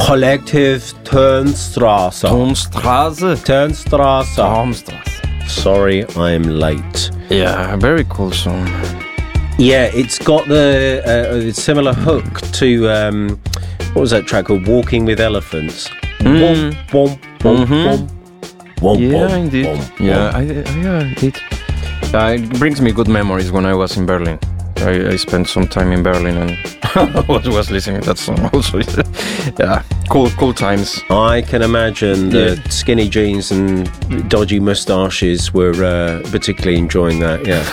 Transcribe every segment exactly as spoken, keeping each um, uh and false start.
Collective Turnstrasse. Turnstrasse. Turnstrasse. Turnstrasse. Sorry, I'm late. Yeah, very cool song. Yeah, it's got the uh, a similar hook to um, what was that track called? Walking with Elephants. Mm. Womp, womp, womp, Mm-hmm. womp. Womp, Yeah, womp, indeed. womp, Yeah, womp. I, I, yeah, indeed. Uh, it brings me good memories when I was in Berlin. I, I spent some time in Berlin and was was listening to that song also. Yeah, cool, cool times. I can imagine the Yeah. skinny jeans and dodgy moustaches were uh, particularly enjoying that. Yeah.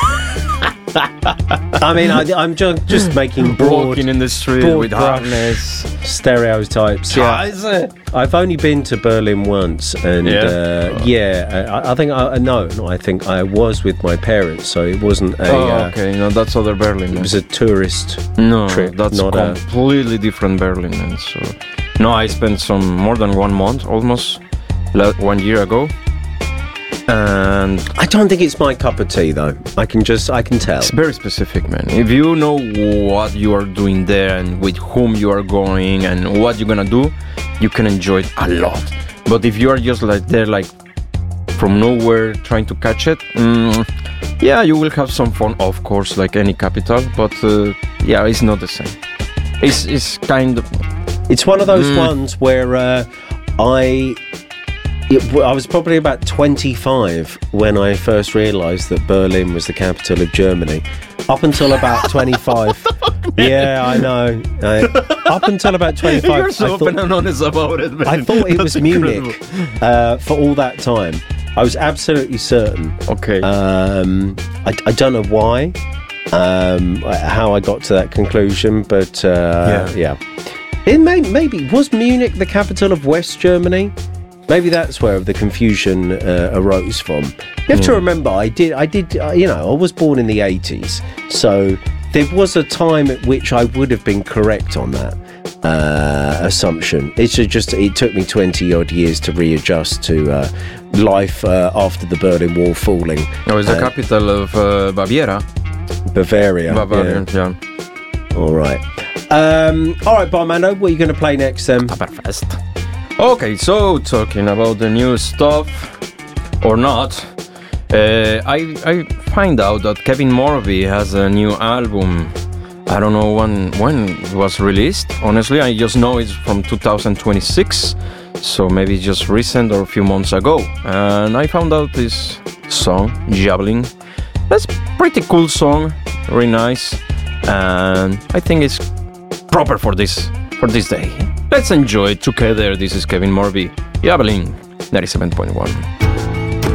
I mean, I, I'm just, just making broad, Walking in the street broad with brush harness. stereotypes. Yeah. Scheiße. I've only been to Berlin once, and Yeah? uh, yeah, I, I think I no, no, I think I was with my parents, so it wasn't a. Oh, uh, okay. No, that's other Berlin. It was a tourist. No, trip, that's not a- completely different Berlin. And so, no, I spent some more than one month, almost la- one year ago, and I don't think it's my cup of tea, though. I can just, I can tell. it's very specific, man. If you know what you are doing there and with whom you are going and what you're gonna do, you can enjoy it a lot. But if you are just like there, like from nowhere, trying to catch it, mm, yeah, you will have some fun, of course, like any capital. But uh, yeah, it's not the same. It's it's kind of. It's one of those Mm. ones where uh, I. It, I was probably about twenty-five when I first realised that Berlin was the capital of Germany. Up until about twenty-five. Yeah, I know. I, up until about twenty-five, You're so I open thought, and honest about it, man. I thought it was That's Munich incredible. uh, for all that time. I was absolutely certain. Okay. Um, I, I don't know why, um, how I got to that conclusion, but uh, Yeah. yeah. It may, maybe, was Munich the capital of West Germany? Maybe that's where the confusion uh, arose from. You have to Yeah. remember, I did, I did, uh, you know, I was born in the eighties, so there was a time at which I would have been correct on that uh, assumption. It's just, it took me twenty odd years to readjust to uh, life uh, after the Berlin Wall falling. oh, it's the uh, capital of uh, Baviera. Bavaria. Bavarian, yeah. Yeah. All right. Um, all right, Barmando, what are you going to play next then? Oktoberfest. Okay, so talking about the new stuff or not, uh, I I find out that Kevin Morby has a new album. I don't know when when it was released. Honestly, I just know it's from two thousand twenty-six, so maybe just recent or a few months ago. And I found out this song, Javelin. That's a pretty cool song, very nice, and I think it's proper for this for this day. Let's enjoy it together. This is Kevin Morby, Javelin, ninety-seven point one.